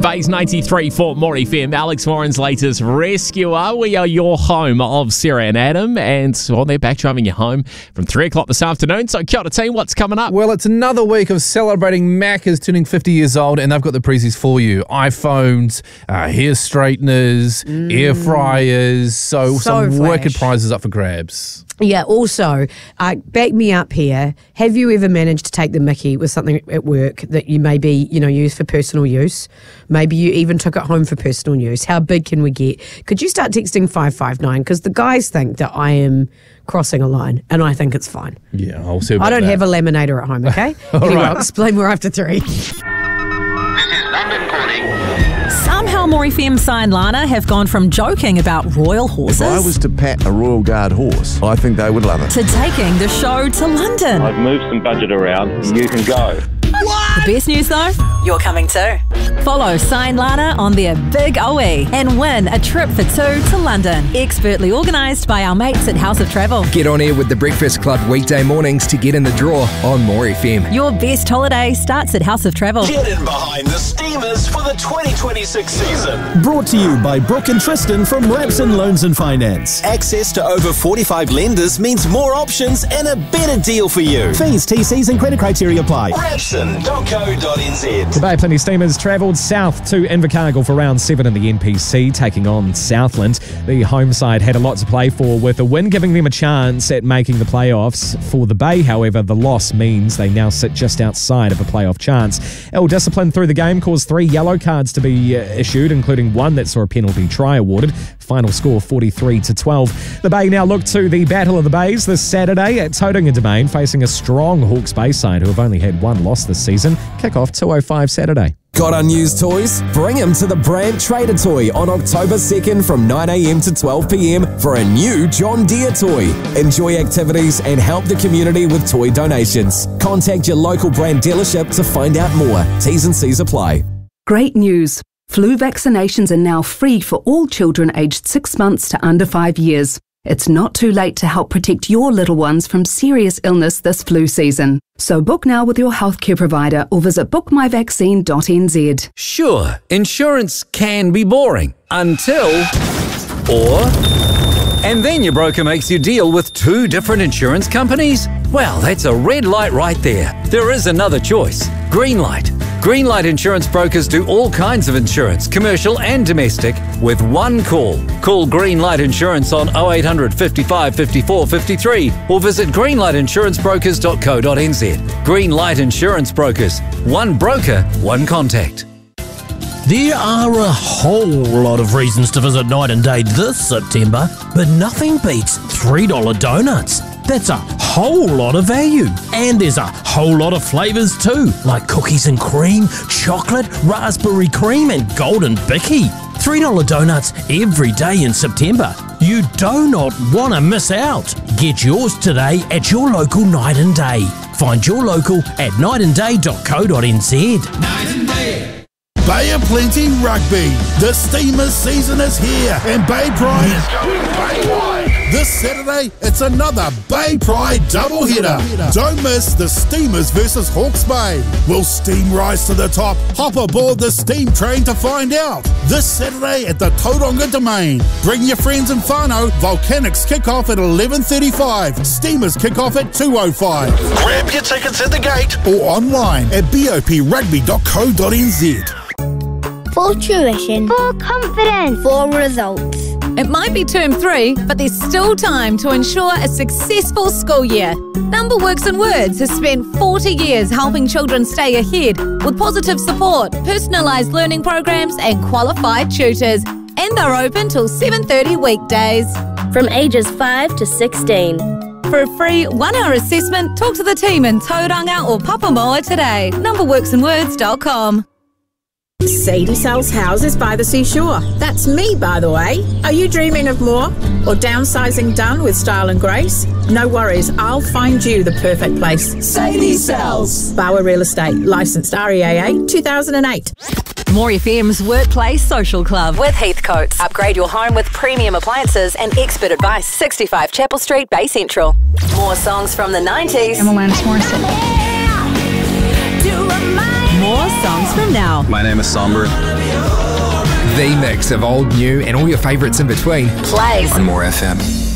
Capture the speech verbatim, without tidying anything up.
Bay's ninety-three for More F M. Alex Warren's latest rescuer. We are your home of Sarah and Adam, and well, they're back driving you home from three o'clock this afternoon. So, kia ora team, what's coming up? Well, it's another week of celebrating. Mac is turning fifty years old, and they've got the prezies for you. iPhones, uh, hair straighteners, mm. air fryers. So, so some fresh. wicked prizes up for grabs. Yeah, also, uh, back me up here. Have you ever managed to take the mickey with something at work that you maybe, you know, use for personal use? Maybe you even took it home for personal use. How big can we get? Could you start texting five five nine? Because the guys think that I am crossing a line, and I think it's fine. Yeah, I'll see about I don't that. have a laminator at home, okay? Anyway, right. I'll explain more after three. This is London calling. Somehow More F M Sign Lana have gone from joking about royal horses If I was to pat a Royal Guard horse, I think they would love it. to taking the show to London. I've moved some budget around. You can go. The best news though, you're coming too. Follow Sign Lana on their Big O E and win a trip for two to London. Expertly organised by our mates at House of Travel. Get on air with the Breakfast Club weekday mornings to get in the draw on More F M. Your best holiday starts at House of Travel. Get in behind the Steamers for the twenty twenty-six season. Brought to you by Brooke and Tristan from Rapson Loans and Finance. Access to over forty-five lenders means more options and a better deal for you. Fees, T Cs and credit criteria apply. Rapson dot co dot n z. Today, plenty steamers travelled south to Invercargill for round seven in the N P C, taking on Southland. The home side had a lot to play for, with a win giving them a chance at making the playoffs. For the Bay, however, the loss means they now sit just outside of a playoff chance. Ill discipline through the game caused three yellow cards to be uh, issued, including one that saw a penalty try awarded. Final score forty-three to twelve. The Bay now look to the Battle of the Bays this Saturday at Tauranga Domain, facing a strong Hawke's Bay side who have only had one loss this season. Kick-off two oh five Saturday. Got unused toys? Bring them to the Brand Trader Toy on October second from nine a m to twelve p m for a new John Deere toy. Enjoy activities and help the community with toy donations. Contact your local Brand dealership to find out more. T's and C's apply. Great news. Flu vaccinations are now free for all children aged six months to under five years. It's not too late to help protect your little ones from serious illness this flu season. So book now with your healthcare provider or visit book my vaccine dot n z. Sure, insurance can be boring until... or... and then your broker makes you deal with two different insurance companies? Well, that's a red light right there. There is another choice. Greenlight. Greenlight Insurance Brokers do all kinds of insurance, commercial and domestic, with one call. Call Greenlight Insurance on oh eight hundred, fifty-five, fifty-four, fifty-three or visit greenlight insurance brokers dot co dot n z. Greenlight Insurance Brokers. One broker, one contact. There are a whole lot of reasons to visit Night and Day this September, but nothing beats three dollar donuts. That's a whole lot of value. And there's a whole lot of flavours too, like cookies and cream, chocolate, raspberry cream and golden bicky. three dollar donuts every day in September. You do not want to miss out. Get yours today at your local Night and Day. Find your local at night and day dot co dot n z. Night and Day. Bay of Plenty Rugby. The Steamers season is here, and Bay Pride is going Bay wide. This Saturday, it's another Bay Pride doubleheader. Don't miss the Steamers versus Hawke's Bay. Will Steam rise to the top? Hop aboard the Steam train to find out. This Saturday at the Tauranga Domain. Bring your friends and whānau. Volcanics kick off at eleven thirty-five. Steamers kick off at two oh five. Grab your tickets at the gate or online at bop rugby dot co dot n z. For tuition. For confidence. For results. It might be term three, but there's still time to ensure a successful school year. Number Works and Words has spent forty years helping children stay ahead with positive support, personalised learning programs and qualified tutors. And they're open till seven thirty weekdays. From ages five to sixteen. For a free one-hour assessment, talk to the team in Tauranga or Papamoa today. number works and words dot com. Sadie sells houses by the seashore. That's me, by the way. Are you dreaming of more? Or downsizing done with style and grace? No worries, I'll find you the perfect place. Sadie Sells. Bauer Real Estate, licensed R E A A two thousand eight. More F M's Workplace Social Club with Heathcotes. Upgrade your home with premium appliances and expert advice. sixty-five Chapel Street, Bay Central. More songs from the nineties. I'm Alanis Morissette. More more songs from now. My name is Somber. The mix of old, new, and all your favourites in between Plays on More F M.